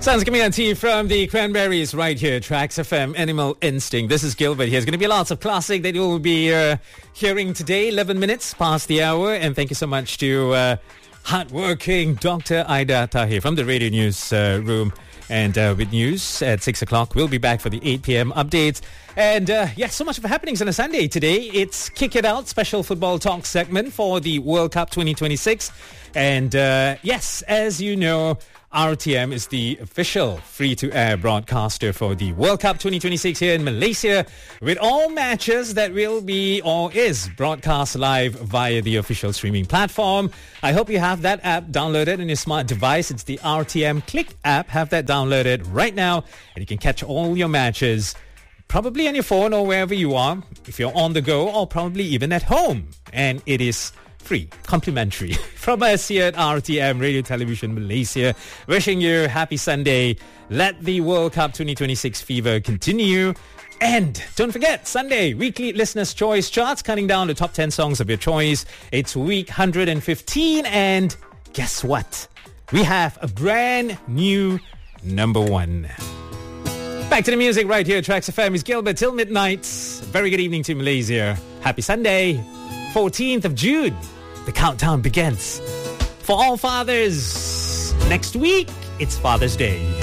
Sounds coming out to you from the Cranberries right here, Tracks FM, Animal Instinct. This is Gilbert. There's going to be lots of classic that you'll be hearing today, 11 minutes past the hour. And thank you so much to hardworking Dr. Aida Tahir from the Radio News room. And with news at 6 o'clock, we'll be back for the 8 p.m. updates. And so much of happenings on a Sunday today. It's Kick It Out, special football talk segment for the World Cup 2026. And yes, as you know, RTM is the official free-to-air broadcaster for the World Cup 2026 here in Malaysia, with all matches that will be or is broadcast live via the official streaming platform. I hope you have that app downloaded on your smart device. It's the RTM Click app. Have that downloaded right now, and you can catch all your matches probably on your phone or wherever you are, if you're on the go, or probably even at home. And it is free, complimentary. From us here at RTM Radio Television Malaysia, wishing you a happy Sunday. Let the World Cup 2026 fever continue. And don't forget, Sunday, weekly Listener's Choice charts, counting down the top 10 songs of your choice. It's week 115, and guess what? We have a brand new number one. Back to the music right here, Tracks FM. Is Gilbert till midnight. Very good evening to Malaysia. Happy Sunday, 14th of June. The countdown begins. For all fathers, next week, it's Father's Day.